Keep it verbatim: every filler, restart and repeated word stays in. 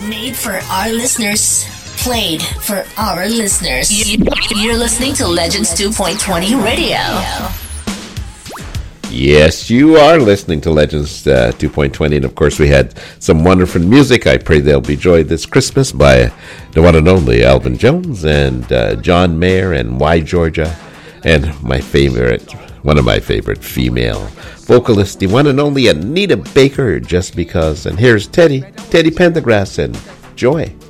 Made for our listeners. Played for our listeners. You're listening to Legends two point twenty Radio. Yes, you are listening to Legends uh, two point twenty. And of course, we had some wonderful music. I pray they'll be enjoyed this Christmas by the one and only Alvin Jones and uh, John Mayer and Y Georgia. And my favorite, one of my favorite female vocalists, the one and only Anita Baker, Just Because. And here's Teddy, Teddy Pendergrass and Joy.